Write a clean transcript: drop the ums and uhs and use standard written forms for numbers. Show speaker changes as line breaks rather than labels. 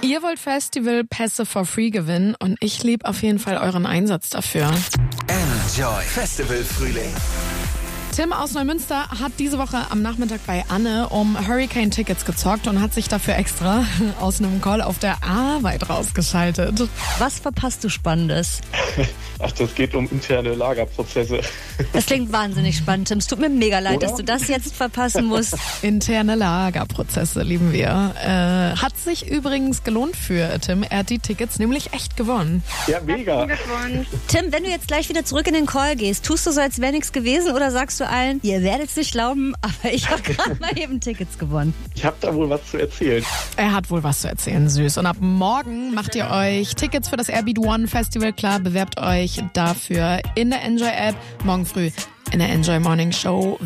Ihr wollt Festivalpässe for free gewinnen und ich liebe auf jeden Fall euren Einsatz dafür.
Enjoy Festival Frühling.
Tim aus Neumünster hat diese Woche am Nachmittag bei Anne um Hurricane-Tickets gezockt und hat sich dafür extra aus einem Call auf der Arbeit rausgeschaltet.
Was verpasst du Spannendes?
Ach, das geht um interne Lagerprozesse.
Das klingt wahnsinnig spannend, Tim. Es tut mir mega leid,
Oder?
dass du das jetzt verpassen musst.
Interne Lagerprozesse lieben wir. Hat sich übrigens gelohnt für Tim. Er hat die Tickets nämlich echt gewonnen.
Ja, mega.
Tim, wenn du jetzt gleich wieder zurück in den Call gehst, tust du so, als wäre nichts gewesen oder sagst du allen, ihr werdet es nicht glauben, aber ich habe gerade mal eben Tickets gewonnen?
Ich habe da wohl was zu erzählen.
Er hat wohl was zu erzählen, süß. Und ab morgen macht ihr euch Tickets für das Airbeat One Festival klar. Bewerbt euch dafür in der Enjoy-App. Morgen früh in der Enjoy Morning Show